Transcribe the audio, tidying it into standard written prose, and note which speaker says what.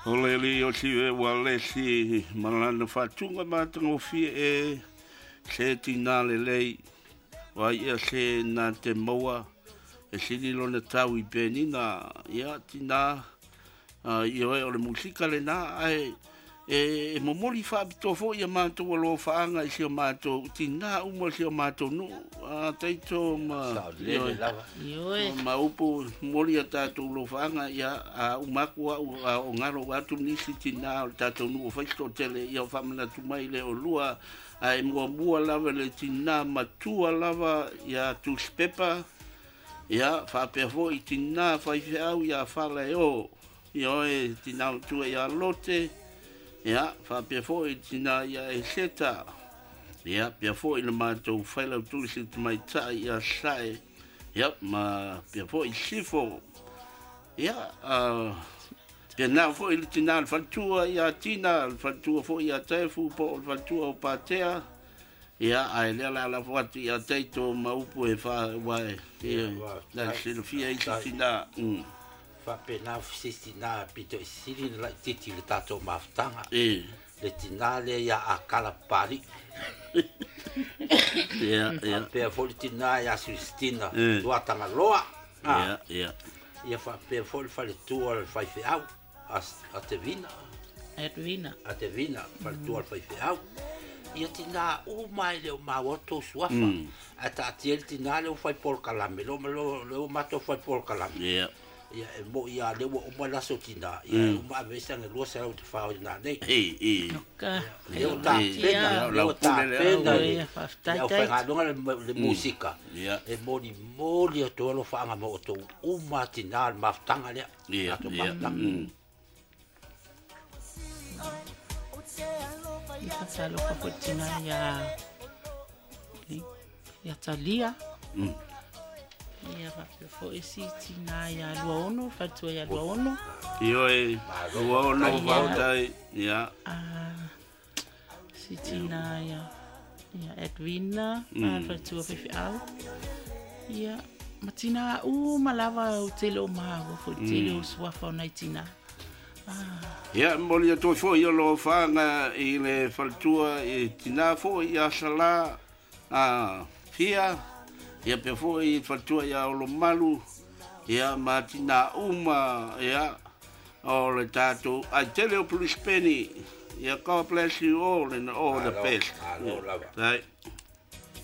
Speaker 1: Ole li o si e wale si malana whatunga mātanga o fia e se tina le lei wa ia se nā te maua e siri lona tau I pēni nā ia tina ia e o le musika le nā ai e momoli whaabito fo ia mātou alo whaanga I si o mātou tina uma si o mātou nu teito ma upu moli a tātou lo whaanga ia umaku o ngaro atu nisi tina o tātou nu o whaisto tele ia o whamana tumai le o lua e mua lava le tina matua lava ia tus pepa ia whapea fo I tina whaife au ia whala e o ia e tina tua ia lote ia whapea fo I tina ia e seta ia pia fo I le mātou whailau tulisi mai tai ia sae ia ma pia fo I sifo ia pia nā fo I le tina le whantua ia tina le whantua fo ia taifu po le whantua o pātea ia ai le la fuati ia teito maupu e fa wae ia la silfia I tina
Speaker 2: fa pena fisina pito siri la titi le tato maftanga le tinale ya akala pari
Speaker 1: ia
Speaker 2: pe foltina ya Sistina tua tanga loa ia fa pe fol fa le tua le fai fe au Atevina fa le tua le fai fe au ia tina o mai le mawoto suafa ata tiel tina le fai por kalame lo mato fai por kalame ia mo ia le o mala sotina ia uma vez ang lo sa o fa na nei eu ta pena ia fa le música e moli o to lo fa nga mo to o matinal maftanga le
Speaker 3: ia salo papotina ya talia ia fo esi tina ya luono fatua ya luono
Speaker 1: io e luono voltai ia
Speaker 3: si tina ya Edwina fatua fifi au ia matina malava o telo mago fo telo swafa na tina
Speaker 1: ia moli to fo io lo fanga I le faltua e tina fo ia sala fia ia pe fo I fatua ia o lo malu ia matina ia o le tato ai tele o police penny ia God bless you all and all the best right